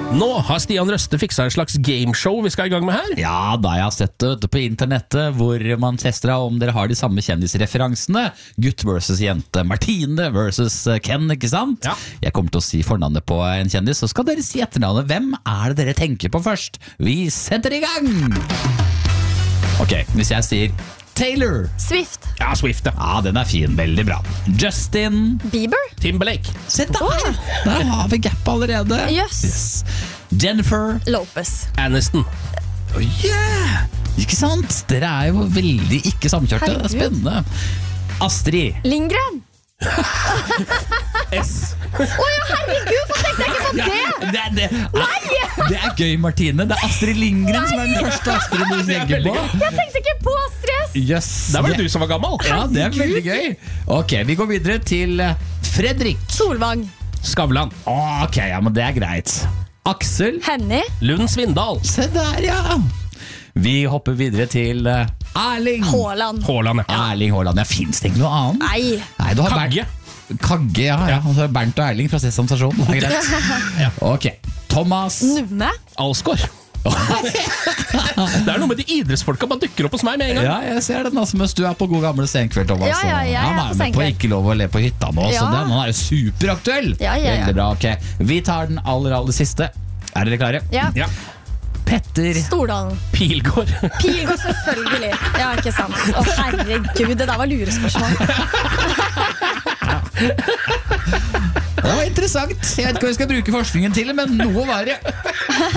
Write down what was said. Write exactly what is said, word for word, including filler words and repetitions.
Nå har Stian Røste fiksa en slags gameshow vi skal i gang med her. Ja, da jeg har sett det ute på internettet, hvor man tester av om dere har de samme kjendisreferansene. Gutt versus jente, Martine versus Ken, ikke sant? Ja. Jeg kommer til å si fornavnet på en kjendis, så skal dere si etternavnet. Hvem er det dere tenker på først? Vi setter i gang! Ok, hvis jeg sier Taylor. Swift. Ja, Swift, ja. Ja, den er fin, veldig bra. Justin. Bieber. Timberlake. Se der! Der har vi gap allerede. Yes. Yes. Jennifer. Lopez. Aniston. Oh, yeah! Ikke sant? Dere er jo veldig ikke samkjørte. Det er spennende. Astrid. Lindgren. S. Åja, herregud, hvorfor tenkte jeg ikke på det? Det er, det, er, det er gøy, Martine. Det er Astrid Lindgren som er den første Astrid du tenker på. Jeg tenkte ikke på Astrid. Yes. Der var det du som var gammel. Ja, det er veldig gøy. Ok, vi går videre til Fredrik. Solvang. Skavlan. Ok, ja, men det er greit. Aksel. Henny. Lund Svindal. Se der, ja. Vi hopper videre til Erling. Haaland. Haaland, ja. Erling Haaland. Ja, finnes det ikke noe annet? Nei. Nei, du har Kagge. Bernt. Kagge, ja. ja. Og så er Bernt og Erling fra Sesam Stasjon. Det er greit. Ja. Ok, Thomas. Nune. Alsgaard. Det er noe med de idrettsfolka man dukker opp hos meg med en gang. Ja, jeg ser den altså, mens du er på god gamle senkveld, Thomas. Ja, ja, jeg er han er på med på senkveld. Ikke lov å le på hytta nå, Ja. så den, han er jo superaktuell. Ja, ja, ja. Veldig bra, ok. Vi tar den aller, aller siste. Er dere klare? Ja. Ja. Petter. Stordalen. Pilgård. Pilgård, selvfølgelig. Ja, ikke sant. Å, herregud, det der var lurespørsmål. Det var interessant. Jeg vet ikke hva vi skal bruke forskningen til, men noe var det.